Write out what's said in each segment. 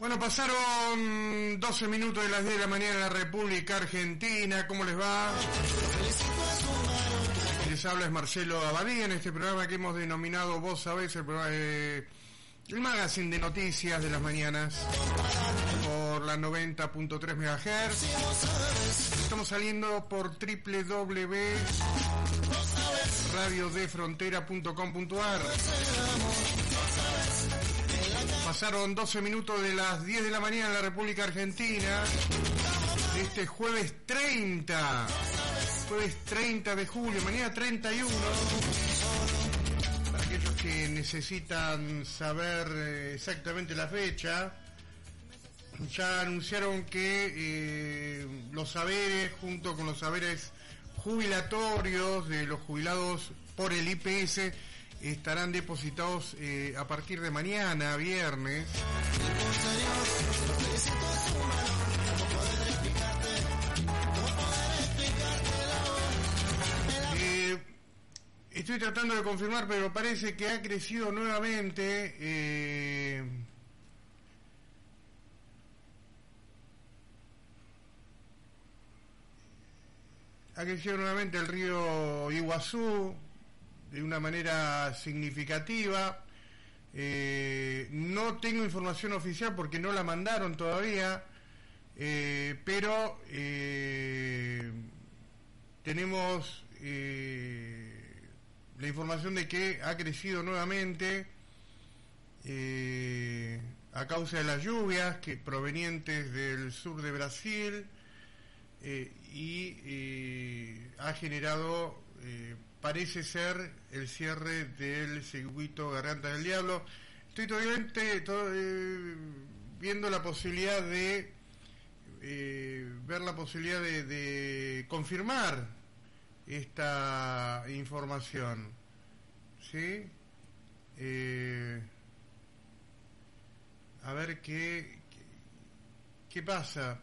Bueno, pasaron 12 minutos de las 10 de la mañana en la República Argentina. ¿Cómo les va? Les habla es Marcelo Abadía en este programa que hemos denominado Vos Sabés, el magazine de noticias de las mañanas por la 90.3 MHz. Estamos saliendo por www.radiodefrontera.com.ar. Pasaron 12 minutos de las 10 de la mañana en la República Argentina. Este jueves 30 de julio, mañana 31. Para aquellos que necesitan saber exactamente la fecha, ya anunciaron que los saberes, junto con los saberes jubilatorios de los jubilados por el IPS, estarán depositados a partir de mañana, viernes. Estoy tratando de confirmar, pero parece que ha crecido nuevamente el río Iguazú de una manera significativa. No tengo información oficial porque no la mandaron todavía, pero tenemos la información de que ha crecido nuevamente a causa de las lluvias provenientes del sur de Brasil, y ha generado, parece ser, el cierre del circuito Garganta del Diablo. Estoy viendo la posibilidad de de confirmar esta información, ¿sí? A ver qué pasa,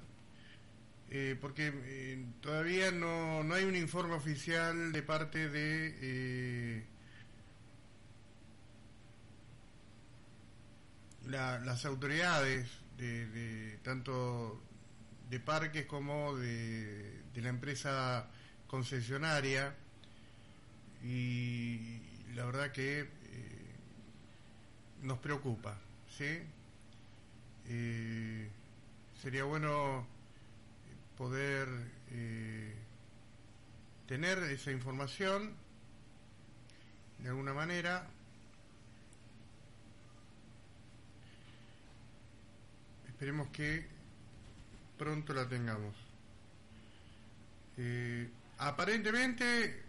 porque todavía no hay un informe oficial de parte de las autoridades de tanto de parques como de la empresa concesionaria, y la verdad que nos preocupa, ¿sí? Sería bueno poder tener esa información de alguna manera. Esperemos que pronto la tengamos. Aparentemente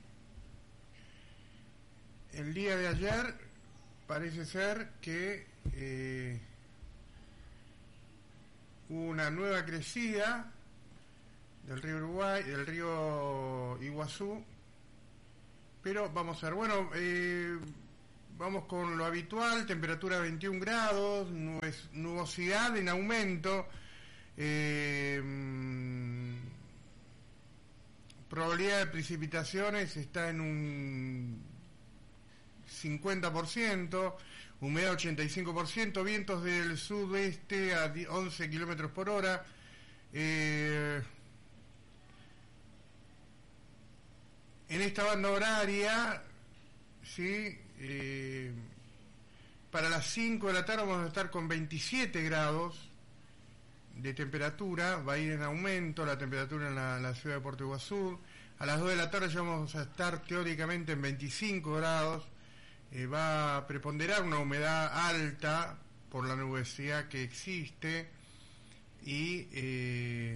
el día de ayer parece ser que hubo una nueva crecida del río Uruguay, del río Iguazú, pero vamos a ver, bueno, vamos con lo habitual: temperatura 21 grados, nubosidad en aumento, probabilidad de precipitaciones está en un 50%, humedad 85%, vientos del sudeste a 11 kilómetros por hora. En esta banda horaria, ¿sí? Para las 5 de la tarde vamos a estar con 27 grados de temperatura. Va a ir en aumento la temperatura en la ciudad de Puerto Iguazú. A las 2 de la tarde ya vamos a estar teóricamente en 25 grados. Va a preponderar una humedad alta por la nubosidad que existe, y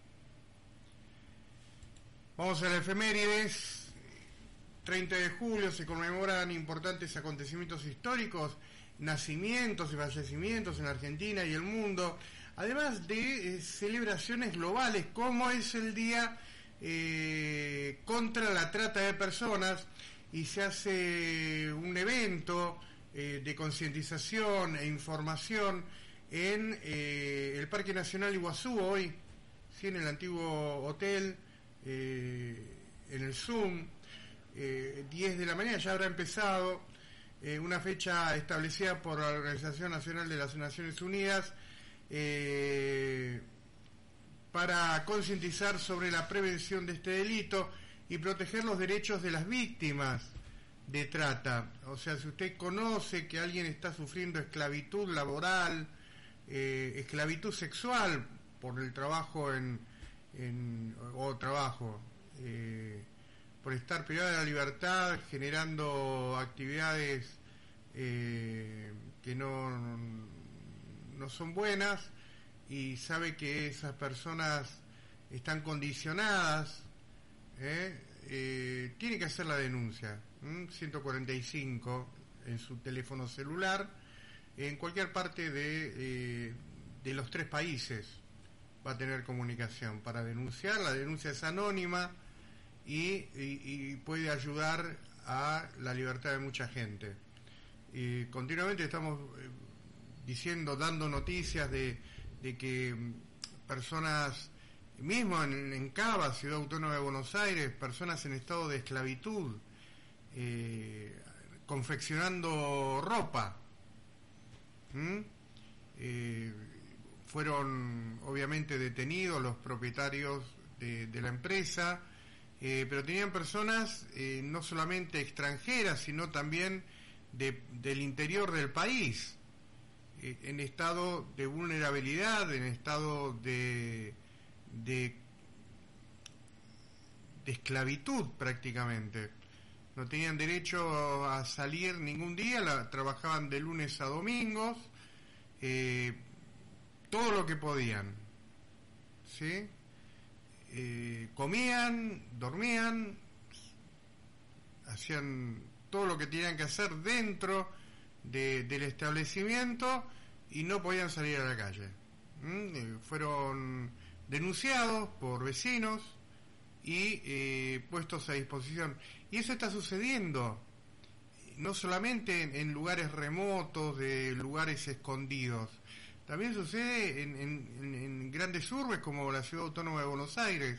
vamos a las efemérides. 30 de julio se conmemoran importantes acontecimientos históricos, nacimientos y fallecimientos en Argentina y el mundo, además de celebraciones globales, como es el Día contra la Trata de Personas, y se hace un evento de concientización e información en el Parque Nacional Iguazú hoy, ¿sí? En el antiguo hotel, en el Zoom. 10 de la mañana ya habrá empezado una fecha establecida por la Organización Nacional de las Naciones Unidas para concientizar sobre la prevención de este delito y proteger los derechos de las víctimas de trata. O sea, si usted conoce que alguien está sufriendo esclavitud laboral, esclavitud sexual por el trabajo por estar privado de la libertad, generando actividades que no son buenas, y sabe que esas personas están condicionadas, tiene que hacer la denuncia. 145 en su teléfono celular, en cualquier parte de los 3 países va a tener comunicación para denunciar. La denuncia es anónima y puede ayudar a la libertad de mucha gente. Continuamente estamos dando noticias de que personas, mismo en Cava, Ciudad Autónoma de Buenos Aires, personas en estado de esclavitud, confeccionando ropa, fueron obviamente detenidos los propietarios de la empresa, pero tenían personas no solamente extranjeras, sino también del interior del país, en estado de vulnerabilidad, en estado de esclavitud prácticamente. No tenían derecho a salir ningún día, trabajaban de lunes a domingos, todo lo que podían, ¿sí? Comían, dormían, hacían todo lo que tenían que hacer dentro del establecimiento y no podían salir a la calle. Fueron denunciados por vecinos y puestos a disposición. Y eso está sucediendo no solamente en lugares remotos, de lugares escondidos, también sucede en grandes urbes como la Ciudad Autónoma de Buenos Aires.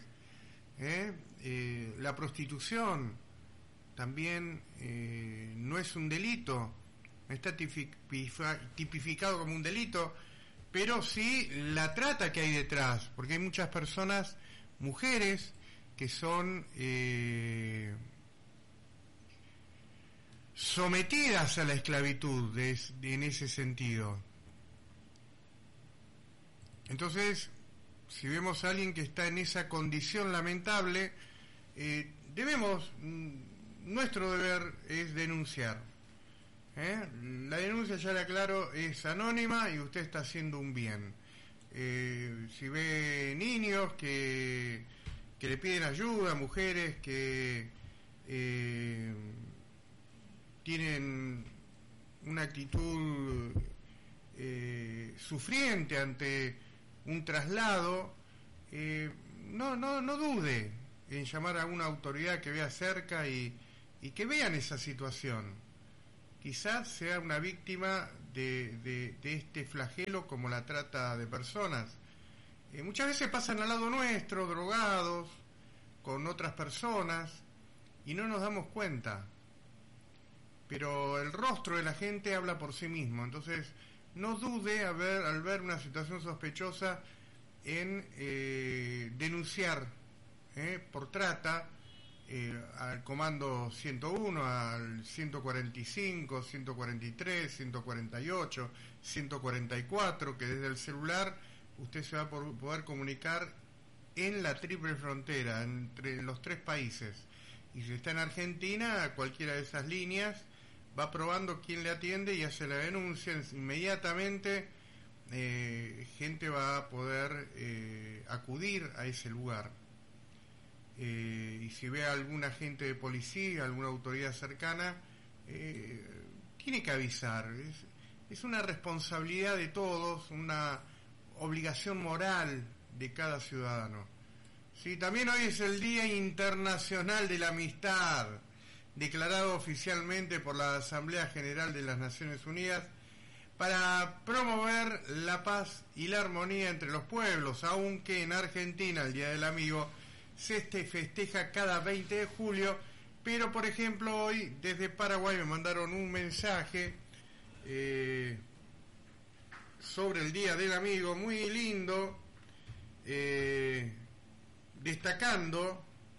La prostitución también no es un delito, no está tipificado como un delito, pero sí la trata que hay detrás, porque hay muchas personas, mujeres, que son sometidas a la esclavitud en ese sentido. Entonces, si vemos a alguien que está en esa condición lamentable, nuestro deber es denunciar. La denuncia, ya le aclaro, es anónima y usted está haciendo un bien. Si ve niños que le piden ayuda, mujeres que tienen una actitud sufriente ante un traslado, no dude en llamar a una autoridad que vea cerca y que vean esa situación. Quizás sea una víctima de este flagelo como la trata de personas. Muchas veces pasan al lado nuestro, drogados, con otras personas, y no nos damos cuenta. Pero el rostro de la gente habla por sí mismo. Entonces, no dude al ver una situación sospechosa en denunciar por trata al comando 101, al 145, 143, 148, 144, que desde el celular usted se va a poder comunicar en la triple frontera, entre los 3 países. Y si está en Argentina, cualquiera de esas líneas va probando quién le atiende y hace la denuncia. Inmediatamente gente va a poder acudir a ese lugar. Y si ve a algún agente de policía, alguna autoridad cercana, tiene que avisar. Es una responsabilidad de todos, una obligación moral de cada ciudadano. Sí, también hoy es el Día Internacional de la Amistad, declarado oficialmente por la Asamblea General de las Naciones Unidas, para promover la paz y la armonía entre los pueblos, aunque en Argentina el Día del Amigo se festeja cada 20 de julio, pero por ejemplo hoy desde Paraguay me mandaron un mensaje sobre el Día del Amigo, muy lindo, destacando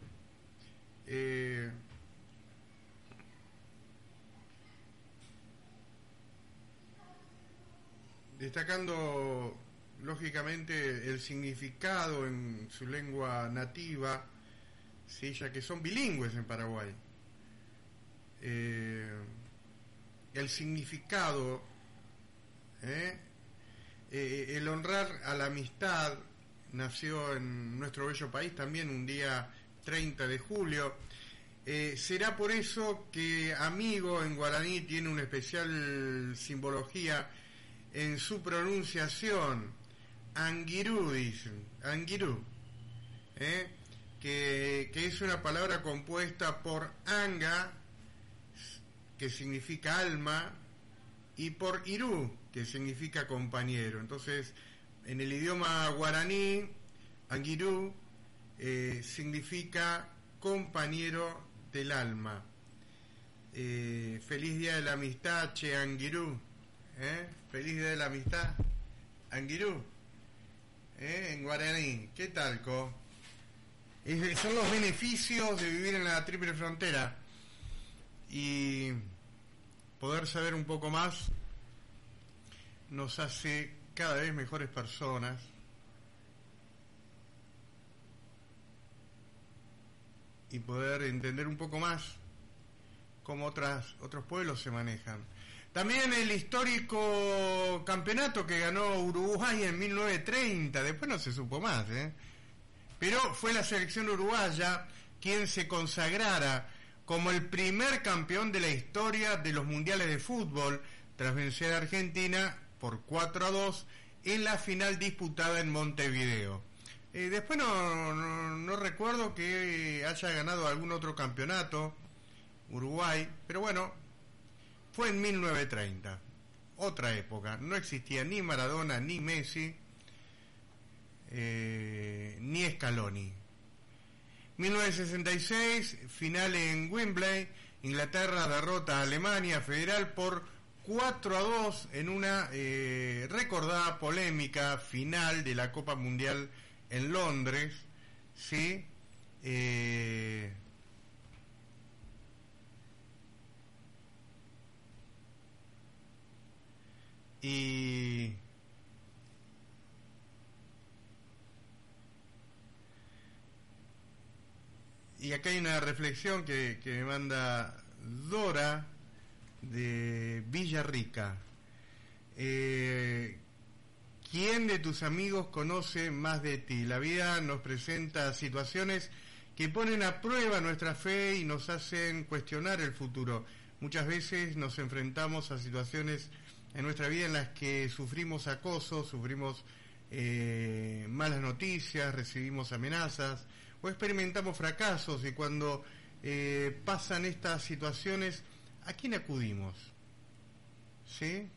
lógicamente el significado en su lengua nativa, ¿sí? Ya que son bilingües en Paraguay. El significado, el honrar a la amistad, nació en nuestro bello país también un día 30 de julio. Será por eso que amigo en guaraní tiene una especial simbología en su pronunciación. Anguirú, dicen, anguirú, que es una palabra compuesta por anga, que significa alma, y por irú, que significa compañero. Entonces, en el idioma guaraní, anguirú significa compañero del alma. Feliz Día de la Amistad, che Anguirú. Feliz Día de la Amistad, Anguirú. En guaraní. ¿Qué tal, co? Son los beneficios de vivir en la triple frontera y poder saber un poco más nos hace cada vez mejores personas. Y poder entender un poco más cómo otros pueblos se manejan. También el histórico campeonato que ganó Uruguay en 1930, después no se supo más, pero fue la selección uruguaya quien se consagrara como el primer campeón de la historia de los mundiales de fútbol, tras vencer a Argentina por 4-2 en la final disputada en Montevideo. Después no recuerdo que haya ganado algún otro campeonato Uruguay, pero bueno, fue en 1930, otra época. No existía ni Maradona, ni Messi, ni Scaloni. 1966, final en Wembley, Inglaterra derrota a Alemania Federal por 4-2 en una recordada polémica final de la Copa Mundial en Londres, ¿sí? Y acá hay una reflexión que me manda Dora de Villarrica. ¿Quién de tus amigos conoce más de ti? La vida nos presenta situaciones que ponen a prueba nuestra fe y nos hacen cuestionar el futuro. Muchas veces nos enfrentamos a situaciones en nuestra vida en las que sufrimos acoso, sufrimos malas noticias, recibimos amenazas o experimentamos fracasos, y cuando pasan estas situaciones, ¿a quién acudimos? ¿Sí?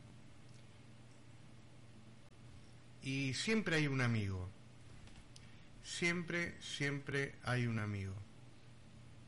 Y siempre hay un amigo, siempre hay un amigo.